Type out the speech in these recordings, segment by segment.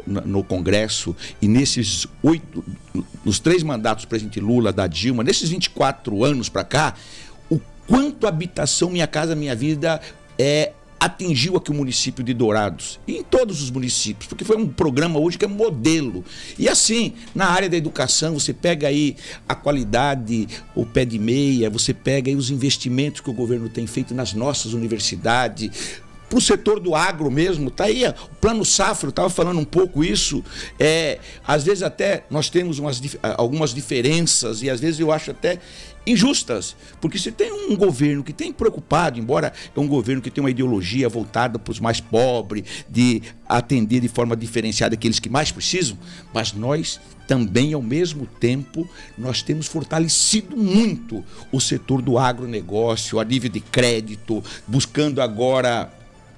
no Congresso e nos 3 mandatos do presidente Lula, da Dilma, nesses 24 anos para cá, o quanto a habitação Minha Casa Minha Vida atingiu aqui o município de Dourados, e em todos os municípios, porque foi um programa hoje que é modelo. E assim, na área da educação, você pega aí a qualidade, o pé de meia, você pega aí os investimentos que o governo tem feito nas nossas universidades, para o setor do agro mesmo, tá aí o Plano Safra, eu estava falando um pouco isso, às vezes até nós temos algumas diferenças e às vezes eu acho até injustas, porque se tem um governo que tem preocupado, embora é um governo que tem uma ideologia voltada para os mais pobres, de atender de forma diferenciada aqueles que mais precisam, mas nós também, ao mesmo tempo, nós temos fortalecido muito o setor do agronegócio, a nível de crédito, buscando agora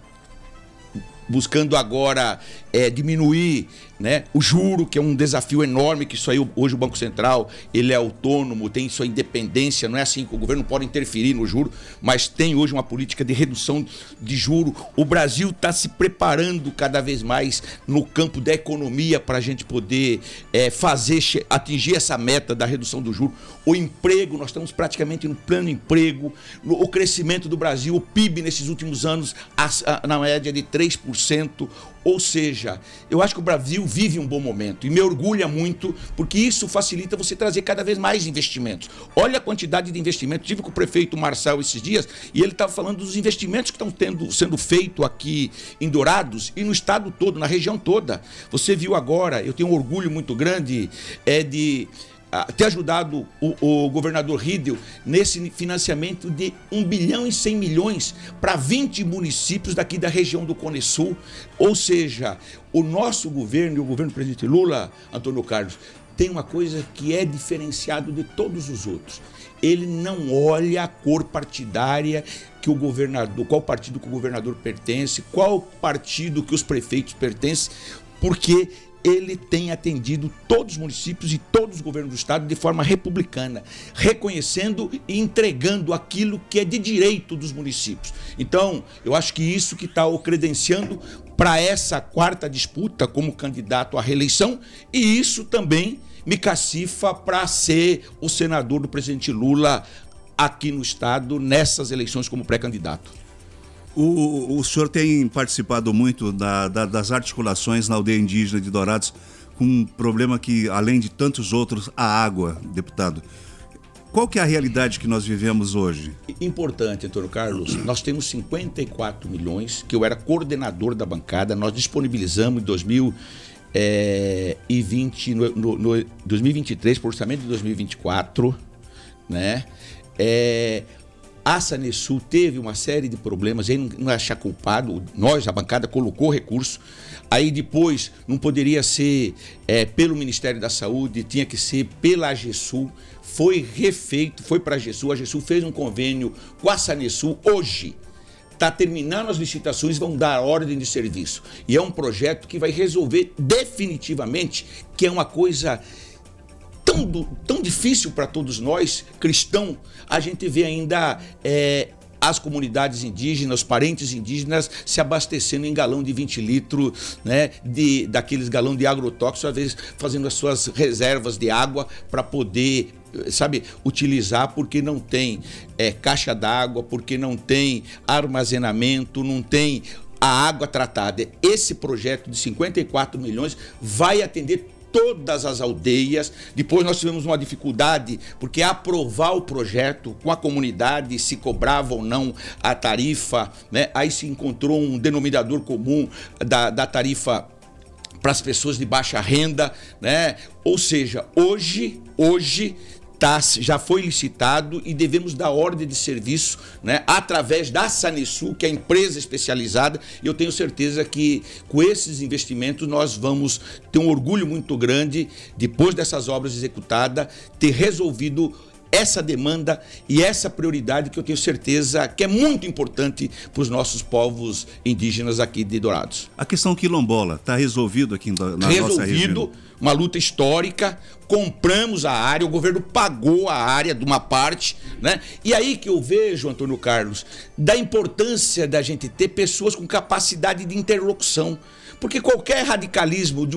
diminuir, né, o juro, que é um desafio enorme, que isso aí hoje o Banco Central ele é autônomo, tem sua independência, não é assim que o governo pode interferir no juro, mas tem hoje uma política de redução de juro. O Brasil está se preparando cada vez mais no campo da economia para a gente poder atingir essa meta da redução do juro. O emprego, nós estamos praticamente no plano emprego, o crescimento do Brasil, o PIB nesses últimos anos na média de 3%, ou seja, eu acho que o Brasil vive um bom momento e me orgulha muito, porque isso facilita você trazer cada vez mais investimentos. Olha a quantidade de investimentos. Tive com o prefeito Marçal esses dias e ele estava falando dos investimentos que estão sendo feitos aqui em Dourados e no estado todo, na região toda. Você viu agora, eu tenho um orgulho muito grande de ter ajudado o governador Riedel nesse financiamento de 1 bilhão e 100 milhões para 20 municípios daqui da região do Cone Sul. Ou seja, o nosso governo e o governo do presidente Lula, Antônio Carlos, tem uma coisa que é diferenciado de todos os outros. Ele não olha a cor partidária que o governador, qual partido que o governador pertence, qual partido que os prefeitos pertencem, porque ele tem atendido todos os municípios e todos os governos do estado de forma republicana, reconhecendo e entregando aquilo que é de direito dos municípios. Então, eu acho que isso que está o credenciando para essa 4ª disputa como candidato à reeleição, e isso também me cacifa para ser o senador do presidente Lula aqui no estado nessas eleições como pré-candidato. O senhor tem participado muito das articulações na aldeia indígena de Dourados, com um problema que, além de tantos outros, a água, deputado. Qual que é a realidade que nós vivemos hoje? Importante, Antônio Carlos, nós temos 54 milhões, que eu era coordenador da bancada, nós disponibilizamos em 2023, para o orçamento de 2024, né? A Sanesul teve uma série de problemas, aí não achar culpado, nós, a bancada, colocou recurso, aí depois não poderia ser pelo Ministério da Saúde, tinha que ser pela AGESUL, foi refeito, foi para a AGESUL fez um convênio com a Sanesul, hoje está terminando as licitações, vão dar ordem de serviço, e é um projeto que vai resolver definitivamente, que é uma coisa tão difícil para todos nós, cristãos, a gente vê ainda as comunidades indígenas, os parentes indígenas se abastecendo em galão de 20 litros, né, daqueles galão de agrotóxico, às vezes fazendo as suas reservas de água para poder, utilizar, porque não tem caixa d'água, porque não tem armazenamento, não tem a água tratada. Esse projeto de 54 milhões vai atender todas as aldeias. Depois nós tivemos uma dificuldade, porque aprovar o projeto com a comunidade, se cobrava ou não a tarifa, né? Aí se encontrou um denominador comum da tarifa para as pessoas de baixa renda, né? Ou seja, hoje já foi licitado e devemos dar ordem de serviço, né, através da Sanesul, que é a empresa especializada, e eu tenho certeza que com esses investimentos nós vamos ter um orgulho muito grande, depois dessas obras executadas, ter resolvido essa demanda e essa prioridade que eu tenho certeza que é muito importante para os nossos povos indígenas aqui de Dourados. A questão quilombola está resolvido aqui na nossa região? Resolvido, uma luta histórica, compramos a área, o governo pagou a área de uma parte, né? E aí que eu vejo, Antônio Carlos, da importância da gente ter pessoas com capacidade de interlocução, porque qualquer radicalismo